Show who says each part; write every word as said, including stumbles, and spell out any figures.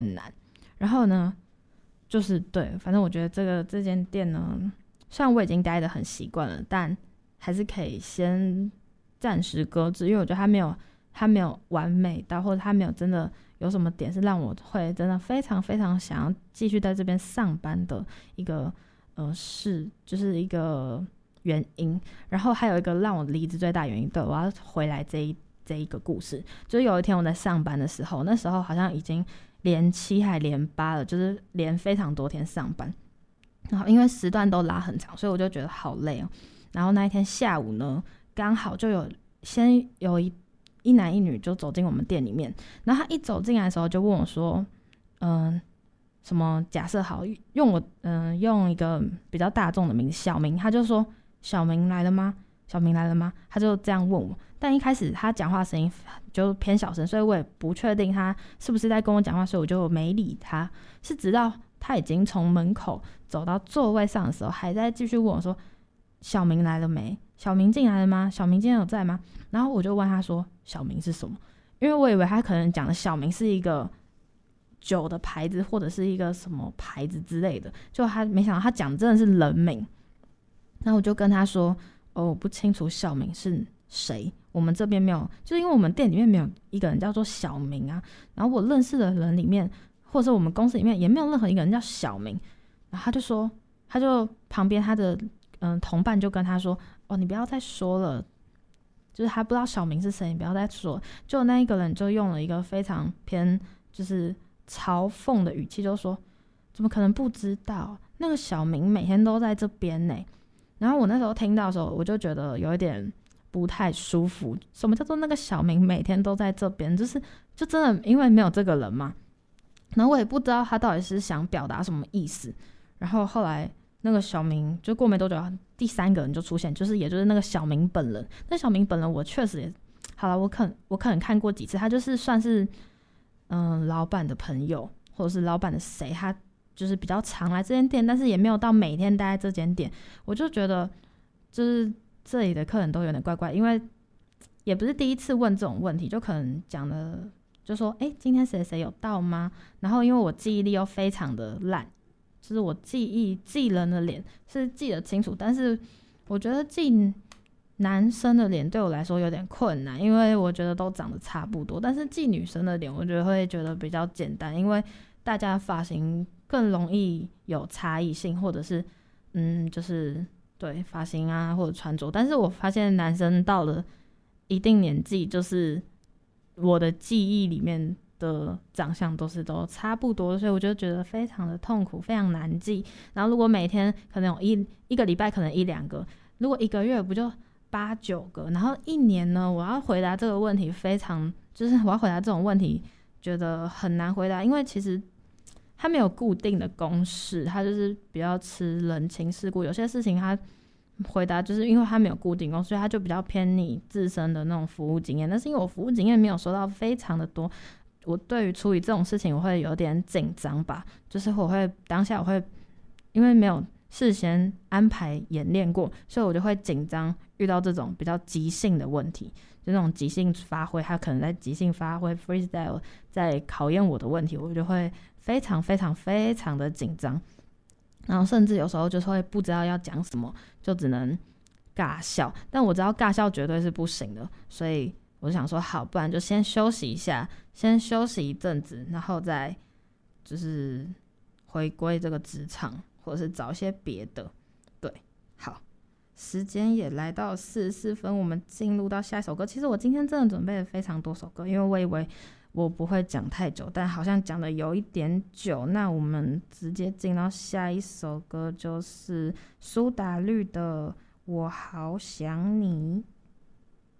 Speaker 1: 很难。然后呢，就是对，反正我觉得这个这间店呢，虽然我已经待得很习惯了，但还是可以先暂时搁置，因为我觉得它没有它没有完美到，或者它没有真的有什么点是让我会真的非常非常想要继续在这边上班的一个呃事，就是一个原因。然后还有一个让我离职最大原因，对，我要回来这一这一个故事，就是有一天我在上班的时候，那时候好像已经连七还连八了，就是连非常多天上班，然后因为时段都拉很长，所以我就觉得好累哦。然后那一天下午呢，刚好就有先有一一男一女就走进我们店里面，然后他一走进来的时候就问我说，嗯、呃，什么假设好用我嗯、呃、用一个比较大众的名字小明，他就说小明来了吗？小明来了吗？他就这样问我。但一开始他讲话声音就偏小声，所以我也不确定他是不是在跟我讲话，所以我就没理他。是直到他已经从门口走到座位上的时候，还在继续问我说：“小明来了没？小明进来了吗？小明今天有在吗？”然后我就问他说：“小明是什么？”因为我以为他可能讲的小明是一个酒的牌子或者是一个什么牌子之类的，就他没想到他讲的真的是人名。然后我就跟他说：“哦，我不清楚小明是谁，我们这边没有，就是因为我们店里面没有一个人叫做小明啊。然后我认识的人里面，或者是我们公司里面也没有任何一个人叫小明。”然后他就说，他就旁边他的嗯同伴就跟他说：“哦，你不要再说了，就是他不知道小明是谁，你不要再说。”就那一个人就用了一个非常偏就是嘲讽的语气，就说：“怎么可能不知道？那个小明每天都在这边呢。”然后我那时候听到的时候，我就觉得有一点不太舒服。什么叫做那个小明每天都在这边？就是就真的因为没有这个人嘛。然后我也不知道他到底是想表达什么意思。然后后来那个小明就过没多久，第三个人就出现，就是也就是那个小明本人。那小明本人我确实也好了，我可能我可能看过几次，他就是算是嗯老板的朋友，或者是老板的谁，他就是比较常来这间店，但是也没有到每天待在这间店。我就觉得就是这里的客人都有点怪怪，因为也不是第一次问这种问题，就可能讲的就说哎、欸，今天谁谁有到吗？然后因为我记忆力又非常的烂，就是我记忆记人的脸是记得清楚，但是我觉得记男生的脸对我来说有点困难，因为我觉得都长得差不多。但是记女生的脸我觉得会觉得比较简单，因为大家发型更容易有差异性，或者是嗯就是对发型啊或者穿着。但是我发现男生到了一定年纪，就是我的记忆里面的长相都是都差不多，所以我就觉得非常的痛苦，非常难记。然后如果每天可能有一一个礼拜可能一两个，如果一个月不就八九个，然后一年呢，我要回答这个问题非常就是我要回答这种问题觉得很难回答，因为其实它没有固定的公式，它就是比较吃人情世故。有些事情它回答就是因为它没有固定公式，所以它就比较偏你自身的那种服务经验。但是因为我服务经验没有收到非常的多，我对于处理这种事情我会有点紧张吧，就是我会当下我会因为没有事先安排演练过，所以我就会紧张，遇到这种比较即兴的问题，就那种即兴发挥，他可能在即兴发挥 freestyle 在考验我的问题，我就会非常非常非常的紧张，然后甚至有时候就是会不知道要讲什么，就只能尬笑。但我知道尬笑绝对是不行的，所以我就想说好，不然就先休息一下，先休息一阵子，然后再就是回归这个职场，或者是找一些别的。对，好，时间也来到四十四分，我们进入到下一首歌。其实我今天真的准备了非常多首歌，因为我以为我不会讲太久，但好像讲的有一点久。那我们直接进到下一首歌，就是苏打绿的《我好想你》。